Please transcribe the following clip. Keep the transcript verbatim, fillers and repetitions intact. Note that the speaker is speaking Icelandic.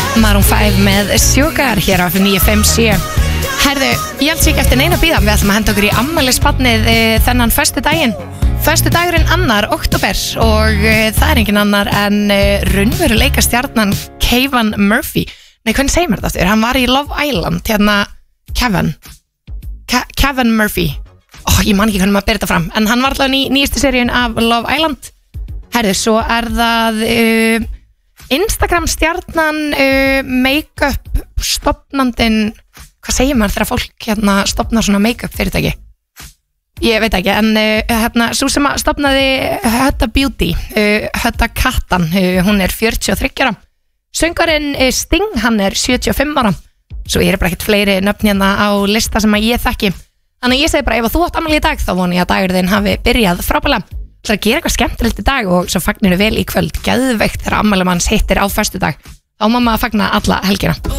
Maroon five með Sugar hér á F M níu fimm sjö. Herðu, ég held sér ekki eftir neina bíða. Við ætlum að henda okkur í afmælisbarnið e, þennan föstudaginn. Föstudagurinn annar október og e, það er engin annar en e, raunveruleika stjarnan Kevin Murphy. Nei, hvernig segir mér þetta aftur? Hann var í Love Island, hérna Kevin Ke Kevin Murphy. Ó, ég man ekki hvernig maður byrja þetta fram. En hann var alltaf í nýjastu seríun af Love Island. Herðu, svo er það e, Instagram stjarnan uh, make-up stofnandinn, hvað segir maður þegar fólk hérna stofnar svona make-up fyrirtæki? Ég veit ekki, en uh, hérna, svo sem að stofnaði Huda Beauty, uh, Huda Kattan, uh, hún er fjörutíu og þriggja ára. Söngarinn uh, Sting, hann er sjötíu og fimm ára. Svo ég er bara ekkert fleiri nöfn hérna á lista sem að ég þekki. Þannig að ég segi bara, ef þú átt afmæli í dag, þá vona ég að dagur þinn hafi byrjað frábælega. Það er að gera eitthvað skemmtilegt í dag og svo fagnir við vel í kvöld. Geðveikt þegar afmæli manns hittir á föstudag. Þá má maður fagna alla helgina.